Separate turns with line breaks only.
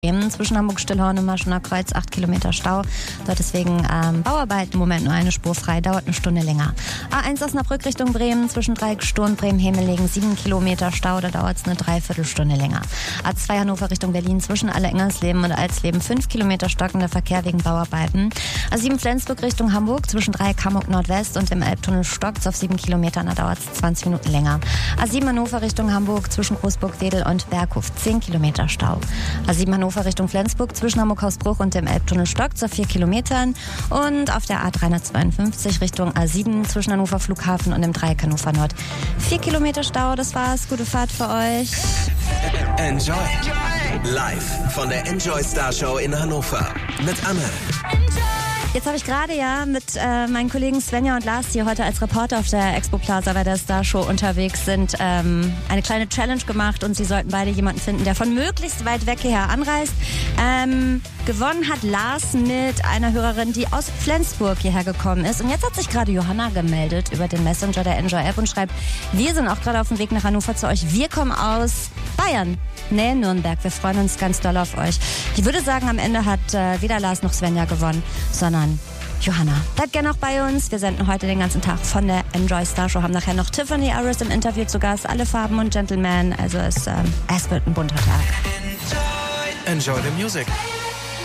Zwischen Hamburg-Stillhorn und Marschener Kreuz 8 Kilometer Stau. Dort deswegen Bauarbeiten. Im Moment nur eine Spur frei, dauert eine Stunde länger. A1 Osnabrück Richtung Bremen, zwischen Dreiecksstuhl und Bremen-Hemelegen 7 Kilometer Stau, da dauert es eine Dreiviertelstunde länger. A2 Hannover Richtung Berlin, zwischen Alle-Engersleben und Alsleben 5 Kilometer stockender Verkehr wegen Bauarbeiten. A7 Flensburg Richtung Hamburg, zwischen Dreieck Hamburg Nordwest und im Elbtunnel stockt's auf 7 Kilometern, da dauert es 20 Minuten länger. A7 Hannover Richtung Hamburg, zwischen Großburg-Wedel und Berghof 10 Kilometer Stau. A7 Hannover Richtung Flensburg, zwischen Hamburg-Hausbruch und dem Elbtunnel stockt's auf 4 Kilometern. Und auf der A352 Richtung A7 zwischen Hannover Flughafen und dem Dreieck Hannover Nord 4 Kilometer Stau. Das war's. Gute Fahrt für euch.
Enjoy. Live von der Enjoy Star Show in Hannover mit Anne.
Jetzt habe ich gerade mit meinen Kollegen Svenja und Lars, die heute als Reporter auf der Expo Plaza bei der Star Show unterwegs sind, eine kleine Challenge gemacht und sie sollten beide jemanden finden, der von möglichst weit weg hierher anreist. Gewonnen hat Lars mit einer Hörerin, die aus Flensburg hierher gekommen ist. Und jetzt hat sich gerade Johanna gemeldet über den Messenger der Enjoy App und schreibt, wir sind auch gerade auf dem Weg nach Hannover zu euch. Wir kommen aus Bayern, Nähe Nürnberg. Wir freuen uns ganz doll auf euch. Ich würde sagen, am Ende hat weder Lars noch Svenja gewonnen, sondern Johanna. Bleibt gerne noch bei uns. Wir senden heute den ganzen Tag von der Enjoy Star Show. Haben nachher noch Tiffany Harris im Interview zu Gast. Alle Farben und Gentlemen. Also es wird ein bunter Tag.
Enjoy the music.